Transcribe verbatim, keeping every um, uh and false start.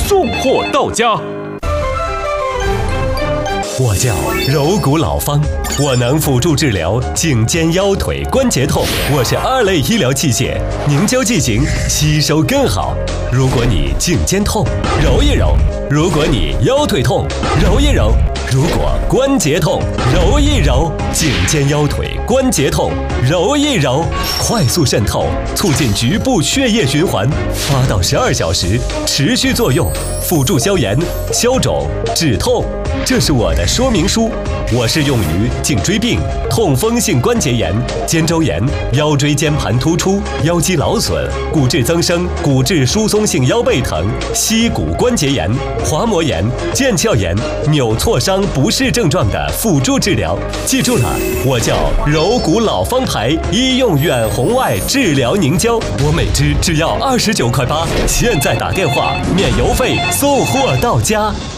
送货到家。 我叫柔骨老方，我能辅助治疗颈肩腰腿关节痛。我是二类医疗器械，凝胶剂型吸收更好。如果你颈肩痛，揉一揉；如果你腰腿痛，揉一揉；如果关节痛，揉一揉。颈肩腰腿关节痛，揉一揉，快速渗透，促进局部血液循环，八到十二小时持续作用，辅助消炎、消肿、止痛。这是我的说明书，我是用于颈椎病、痛风性关节炎、肩周炎、腰椎间盘突出、腰肌劳损、骨质增生、骨质疏松性腰背疼、膝骨关节炎、滑膜炎、腱鞘炎、扭挫伤不适症状的辅助治疗。记住了，我叫柔骨老方牌医用远红外治疗凝胶，我每支只要二十九块八，现在打电话免邮费送货到家。